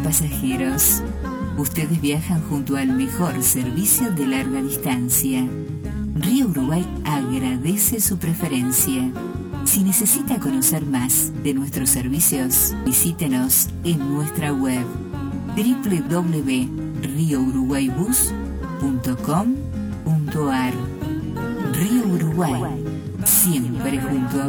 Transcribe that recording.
Pasajeros, ustedes viajan junto al mejor servicio de larga distancia. Río Uruguay agradece su preferencia. Si necesita conocer más de nuestros servicios, visítenos en nuestra web www.riouruguaybus.com.ar. Río Uruguay, siempre junto a